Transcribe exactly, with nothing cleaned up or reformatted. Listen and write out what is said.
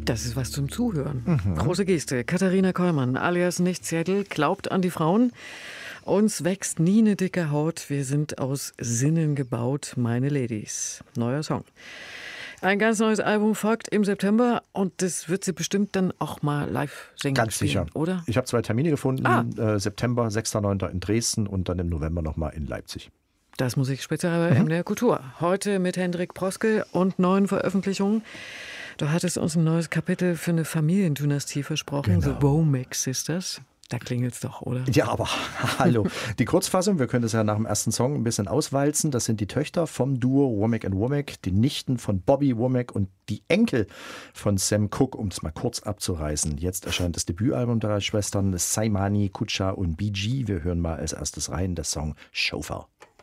Das ist was zum Zuhören. Mhm. Große Geste. Katharina Kollmann, alias Nichtzettel, glaubt an die Frauen. Uns wächst nie eine dicke Haut. Wir sind aus Sinnen gebaut, meine Ladies. Neuer Song. Ein ganz neues Album folgt im September und das wird sie bestimmt dann auch mal live singen. Ganz spielen, sicher, oder? Ich habe zwei Termine gefunden. Ah. Äh, September, sechster neunter in Dresden und dann im November nochmal in Leipzig. Das Musikspezial bei mhm. M D R Kultur. Heute mit Hendrik Proske und neuen Veröffentlichungen. Du hattest uns ein neues Kapitel für eine Familiendynastie versprochen, genau. The Womack Sisters. Da klingelt's doch, oder? Ja, aber hallo. Die Kurzfassung, wir können das ja nach dem ersten Song ein bisschen auswalzen. Das sind die Töchter vom Duo Womack and Womack, die Nichten von Bobby Womack und die Enkel von Sam Cooke, um es mal kurz abzureißen. Jetzt erscheint das Debütalbum der Schwestern Saimani, Kutscha und B G. Wir hören mal als erstes rein, das Song Chauffeur.